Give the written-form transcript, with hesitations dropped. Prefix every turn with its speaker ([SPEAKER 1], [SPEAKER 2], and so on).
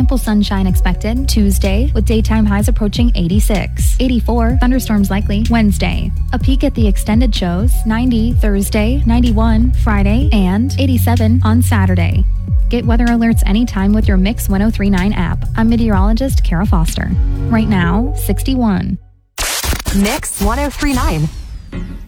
[SPEAKER 1] Ample sunshine expected Tuesday with daytime highs approaching 86. 84, thunderstorms likely Wednesday. A peek at the extended shows 90 Thursday, 91 Friday, and 87 on Saturday. Get weather alerts anytime with your Mix 1039 app. I'm meteorologist Kara Foster. Right now, 61.
[SPEAKER 2] Mix 1039.